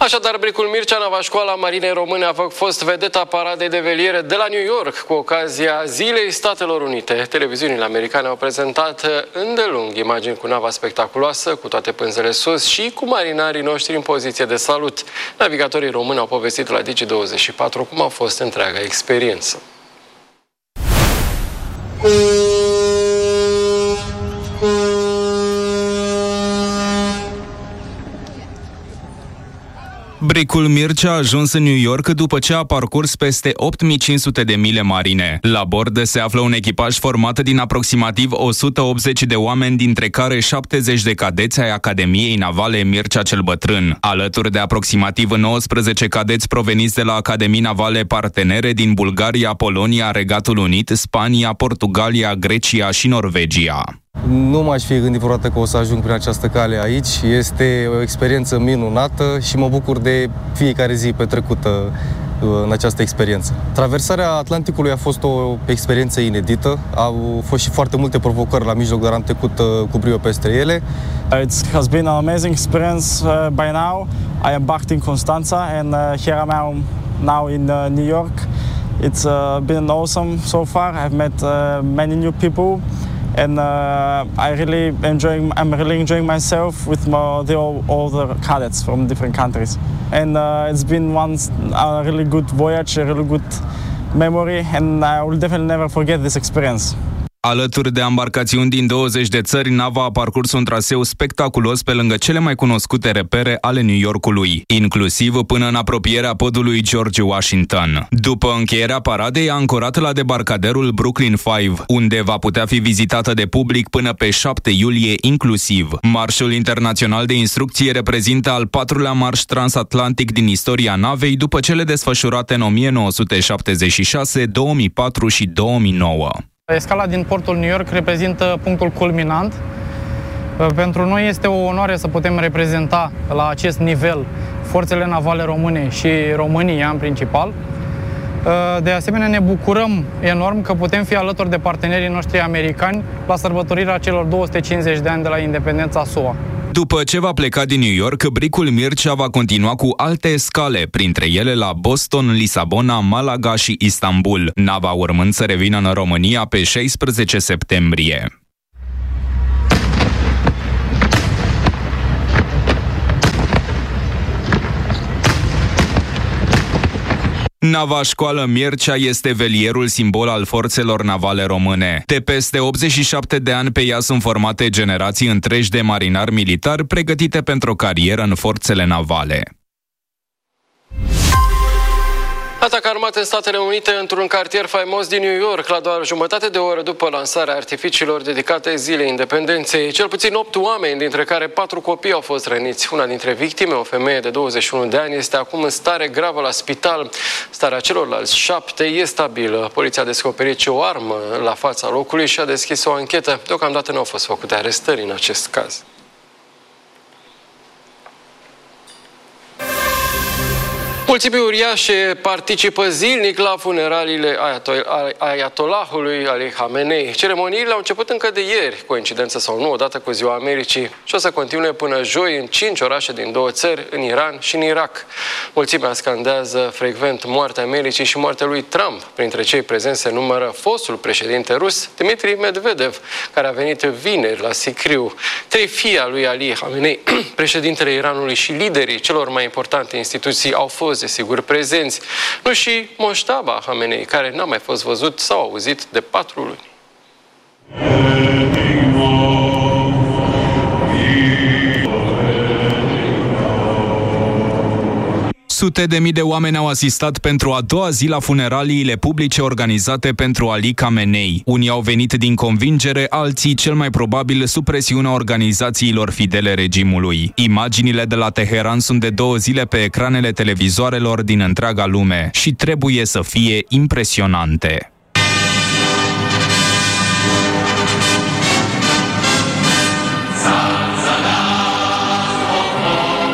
Așadar, Bricul Mircea, nava școala Marinei Române, a fost vedeta paradei de veliere de la New York cu ocazia Zilei Statelor Unite. Televiziunile americane au prezentat îndelung imagini cu nava spectaculoasă, cu toate pânzele sus și cu marinarii noștri în poziție de salut. Navigatorii români au povestit la Digi24 cum a fost întreaga experiență. Bricul Mircea a ajuns în New York după ce a parcurs peste 8500 de mile marine. La bord se află un echipaj format din aproximativ 180 de oameni, dintre care 70 de cadeți ai Academiei Navale Mircea cel Bătrân, alături de aproximativ 19 cadeți proveniți de la Academii Navale partenere din Bulgaria, Polonia, Regatul Unit, Spania, Portugalia, Grecia și Norvegia. Nu m-aș fi gândit vreodată că o să ajung prin această cale aici. Este o experiență minunată și mă bucur de fiecare zi petrecută în această experiență. Traversarea Atlanticului a fost o experiență inedită. Au fost și foarte multe provocări la mijloc, dar am trecut cu brio peste ele. It has been an amazing experience by now. I embarked in Constanța and here I am now in New York. It's been awesome so far. I've met many new people. And I'm really enjoying myself with all the cadets from different countries. And it's been a really good voyage, a really good memory, and I will definitely never forget this experience. Alături de ambarcațiuni din 20 de țări, nava a parcurs un traseu spectaculos pe lângă cele mai cunoscute repere ale New Yorkului, inclusiv până în apropierea podului George Washington. După încheierea paradei, a ancorat la debarcaderul Brooklyn 5, unde va putea fi vizitată de public până pe 7 iulie inclusiv. Marșul internațional de instrucție reprezintă al 4-lea marș transatlantic din istoria navei, după cele desfășurate în 1976, 2004 și 2009. Escala din portul New York reprezintă punctul culminant. Pentru noi este o onoare să putem reprezenta la acest nivel forțele navale române și România în principal. De asemenea, ne bucurăm enorm că putem fi alături de partenerii noștri americani la sărbătorirea celor 250 de ani de la independența SUA. După ce va pleca din New York, Bricul Mircea va continua cu alte escale, printre ele la Boston, Lisabona, Malaga și Istanbul, nava urmând să revină în România pe 16 septembrie. Nava școală Mircea este velierul simbol al forțelor navale române. De peste 87 de ani pe ea sunt formate generații întregi de marinari militari pregătite pentru o carieră în forțele navale. Atac armat în Statele Unite într-un cartier faimos din New York, la doar jumătate de oră după lansarea artificiilor dedicate Zilei Independenței. Cel puțin 8 oameni, dintre care 4 copii, au fost răniți. Una dintre victime, o femeie de 21 de ani, este acum în stare gravă la spital. Starea celorlalți 7 e stabilă. Poliția a descoperit o armă la fața locului și a deschis o anchetă. Deocamdată nu au fost făcute arestări în acest caz. Mulțimi uriașe participă zilnic la funeraliile Ayatollahului Ali Khamenei. Ceremoniile au început încă de ieri, coincidență sau nu, odată cu Ziua Americii, și o să continue până joi în 5 orașe din 2 țări, în Iran și în Irak. Mulțimea scandează frecvent moartea Americii și moartea lui Trump. Printre cei prezenți se numără fostul președinte rus, Dmitri Medvedev, care a venit vineri la sicriu. 3 fii al lui Ali Khamenei, președintele Iranului și liderii celor mai importante instituții au fost desigur prezenți. Nu și Moștaba Khamenei, care n-a mai fost văzut sau auzit de 4 luni. Sute de mii de oameni au asistat pentru a doua zi la funeraliile publice organizate pentru Ali Khamenei. Unii au venit din convingere, alții cel mai probabil sub presiunea organizațiilor fidele regimului. Imaginile de la Teheran sunt de 2 zile pe ecranele televizoarelor din întreaga lume și trebuie să fie impresionante.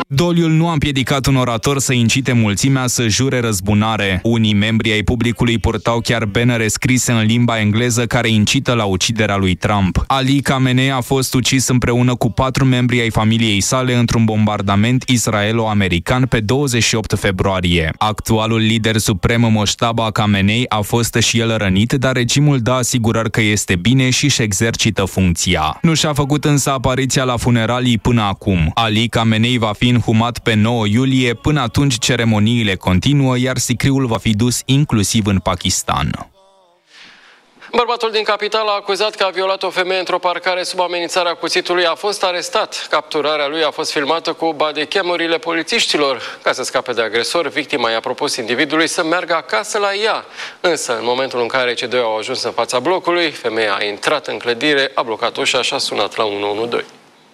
Doliul nu a împiedicat un orator să incite mulțimea să jure răzbunare. Unii membri ai publicului purtau chiar bannere scrise în limba engleză care incită la uciderea lui Trump. Ali Khamenei a fost ucis împreună cu 4 membri ai familiei sale într-un bombardament israelo-american pe 28 februarie. Actualul lider suprem Mojtaba Khamenei a fost și el rănit, dar regimul dă asigurări că este bine și își exercită funcția. Nu și-a făcut însă apariția la funeralii până acum. Ali Khamenei va fi inhumat pe 9 iulie, până atunci ceremoniile continuă, iar sicriul va fi dus inclusiv în Pakistan. Bărbatul din capitală a acuzat că a violat o femeie într-o parcare sub amenințarea cuțitului. A fost arestat. Capturarea lui a fost filmată cu bodycam-urile polițiștilor. Ca să scape de agresor, victima i-a propus individului să meargă acasă la ea. Însă, în momentul în care cei doi au ajuns în fața blocului, femeia a intrat în clădire, a blocat ușa și a sunat la 112.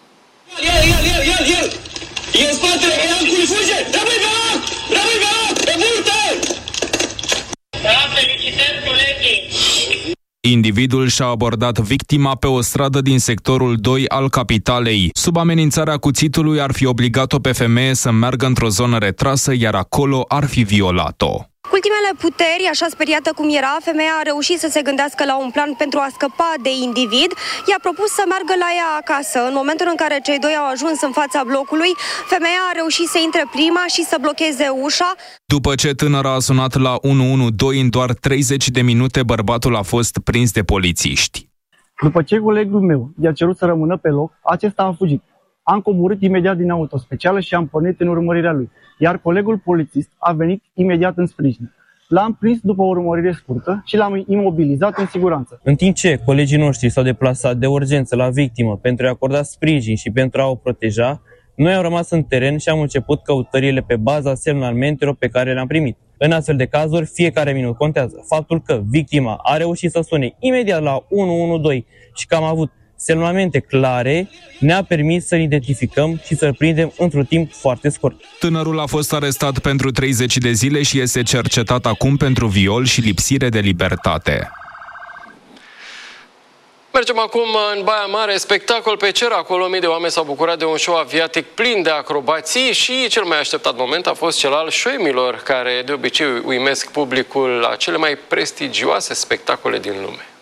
El! E în spatele, e în fuge! Rămâi pe loc! Rămâi pe loc! E multe! Da, felicitări, colegii! Individul și-a abordat victima pe o stradă din sectorul 2 al capitalei. Sub amenințarea cuțitului ar fi obligat-o pe femeie să meargă într-o zonă retrasă, iar acolo ar fi violat-o. Cu ultimele puteri, așa speriată cum era, femeia a reușit să se gândească la un plan pentru a scăpa de individ. I-a propus să meargă la ea acasă. În momentul în care cei doi au ajuns în fața blocului, femeia a reușit să intre prima și să blocheze ușa. După ce tânăra a sunat la 112, în doar 30 de minute bărbatul a fost prins de polițiști. După ce colegul meu i-a cerut să rămână pe loc, acesta a fugit. Am coborât imediat din auto specială și am pornit în urmărirea lui, iar colegul polițist a venit imediat în sprijin. L-am prins după o urmărire scurtă și l-am imobilizat în siguranță. În timp ce colegii noștri s-au deplasat de urgență la victimă pentru a-i acorda sprijin și pentru a o proteja, noi am rămas în teren și am început căutările pe baza semnalmentelor pe care le-am primit. În astfel de cazuri, fiecare minut contează. Faptul că victima a reușit să sune imediat la 112 și că am avut semnalmente clare ne-a permis să-l identificăm și să-l prindem într-un timp foarte scurt. Tânărul a fost arestat pentru 30 de zile și este cercetat acum pentru viol și lipsire de libertate. Mergem acum în Baia Mare, spectacol pe cer. Acolo mii de oameni s-au bucurat de un show aviatic plin de acrobații și cel mai așteptat moment a fost cel al șoimilor, care de obicei uimesc publicul la cele mai prestigioase spectacole din lume.